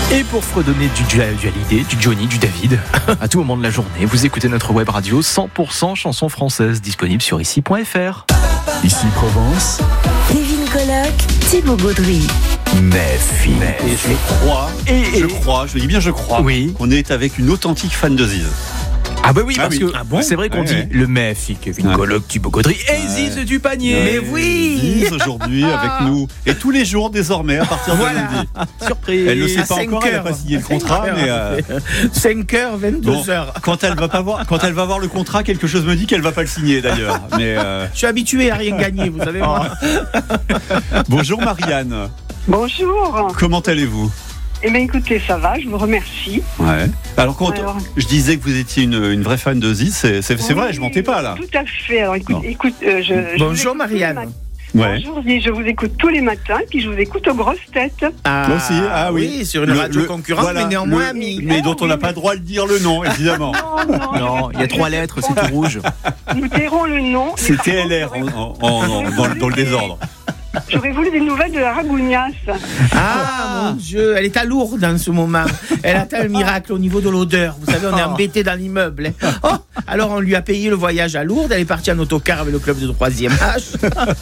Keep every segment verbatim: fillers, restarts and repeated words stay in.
Et pour fredonner du, du, du Hallyday, du Johnny, du David, à tout moment de la journée, vous écoutez notre web radio cent pour cent chansons françaises, disponible sur ici point f r. Ici Provence. Kevin Colloc, Thibaut Gaudry. Méfi. Et je crois, Et, je et- crois, je dis bien je crois, Oui. qu'on est avec une authentique fan de Ziz. Ah bah oui, Ah parce oui. que Ah bon c'est vrai qu'on Ouais, dit ouais. le Méfi, Kevin Ouais. Colloc, Thibaut Gaudry et Ziz du panier. Mais oui, Ziz aujourd'hui avec nous. Et tous les jours désormais à partir de Voilà. lundi. Surprise. Elle ne le sait À pas cinq encore, elle n'a heures. pas signé le contrat, mais euh, cinq heures, bon, vingt-deux heures. quand elle va pas voir, quand elle va voir le contrat, quelque chose me dit qu'elle va pas le signer d'ailleurs. Mais euh, Je suis habitué à rien gagner, vous savez moi. bonjour Marianne, Bonjour. comment allez-vous? Eh bien, écoutez, ça va, je vous remercie. Ouais. Alors quand Alors. je disais que vous étiez une, une vraie fan de Ziz, c'est, c'est, c'est Oui, vrai, je mentais pas là. Tout à fait. Alors, écoute, Non. écoute euh, je, je vous Bonjour écoute Marianne. tous les mat- Ouais. Bonjour, Ziz, je vous écoute tous les matins, puis je vous écoute aux grosses têtes. Ah, Moi aussi, ah oui. sur une Le- radio le- concurrente, voilà, mais néanmoins le- amie. Mais Ah dont on oui, n'a pas le droit de dire le nom, évidemment. Non, non, Non, il y a trois lettres, c'est tout rouge. nous tairons le nom. C'est Mais T par L R contre, en- en- en- dans, dans le désordre. J'aurais voulu des nouvelles de la Ragougnasse. Ah mon Dieu, elle est à Lourdes en ce moment. Elle attend le miracle au niveau de l'odeur. Vous savez, on est embêté dans l'immeuble. hein. Oh, alors on lui a payé le voyage à Lourdes. Elle est partie en autocar avec le club de troisième âge.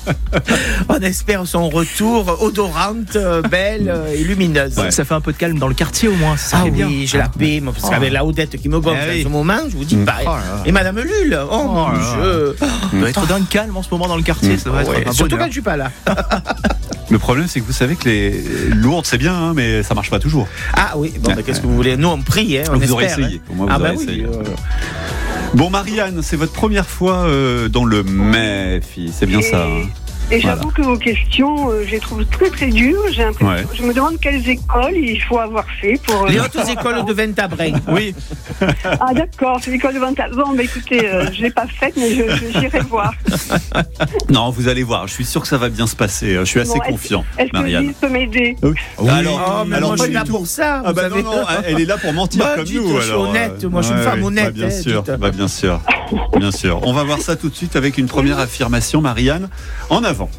On espère son retour odorante, euh, belle euh, et lumineuse. Ouais. Ça fait un peu de calme dans le quartier au moins, ça Ah fait oui, bien. j'ai la paix, moi, parce Oh. qu'avec la Odette qui me gonfle Eh oui. en ce moment, je vous dis pas. Oh là là. Et Madame Lulle, oh, mon là là. Dieu. Ça doit être d'un calme en ce moment dans le quartier, ça doit être Ouais, un surtout bonheur. quand je suis pas là. Le problème, c'est que vous savez que les Lourdes, c'est bien, hein, mais ça marche pas toujours. Ah oui, bon, Ouais. bah, qu'est-ce que vous voulez? Nous, on prie, hein, on Vous espère. aurez essayé. hein. Au moins, vous Ah bah aurez oui. essayé. euh, Bon, Marianne, c'est votre première fois euh, dans le Méfi, c'est bien Et- ça. hein. Et Voilà. j'avoue que vos questions, euh, je les trouve très très dures. J'ai l'impression- Ouais. Je me demande quelles écoles il faut avoir fait pour. euh, Les hautes écoles de Ventabren. Oui, Ah d'accord, c'est l'école de vingt ans. Bon, bah écoutez, euh, je l'ai pas faite, mais je, je- j'irai voir. Non, vous allez voir, je suis sûr que ça va bien se passer. Je suis assez Bon, est-ce- confiant, Est-ce que Marianne. Ziz peut m'aider? Oui. Alors, Oh, mais alors moi, je pas suis du là tout. pour ça. Ah vous bah non, savez. non, elle est là pour mentir Bah, comme dites, nous. je suis alors, honnête, euh, moi, je suis une femme honnête, Bah, bien hein, sûr, dites. bah, bien sûr, bien sûr. On va voir ça tout de suite avec une première affirmation, Marianne. En avant.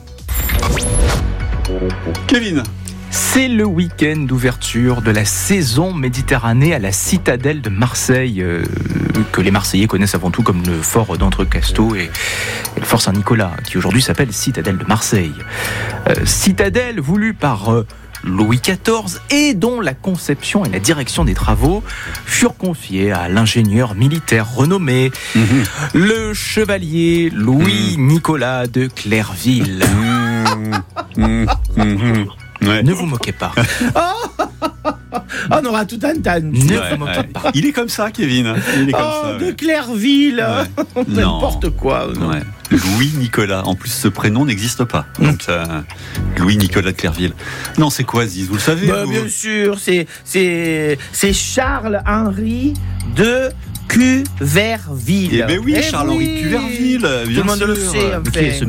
Kevin. c'est le week-end d'ouverture de la saison Méditerranée à la citadelle de Marseille, euh, que les Marseillais connaissent avant tout comme le fort d'Entrecasteaux et, et le fort Saint-Nicolas, qui aujourd'hui s'appelle citadelle de Marseille. Euh, citadelle voulue par euh, Louis quatorze et dont la conception et la direction des travaux furent confiées à l'ingénieur militaire renommé, le chevalier Louis-Nicolas de Clerville. Mmh, mmh, mmh. Ouais. Ne vous moquez pas. On aura tout entendu. Ne Ouais, vous moquez ouais. pas. Il est comme ça, Kevin. Il est comme Oh, ça. de ouais. Clerville. Ouais. N'importe quoi. non. Ouais. Louis Nicolas. En plus, ce prénom n'existe pas. Donc, euh, Louis Nicolas de Clerville. Non, c'est quoi, Ziz? Vous le savez Bah, vous bien sûr, c'est, c'est, c'est Charles-Henri de Cuverville. Eh ben oui, Eh Charles-Henri oui. Cuverville. Tout le monde le sait, en Qui est fait. ce monsieur ?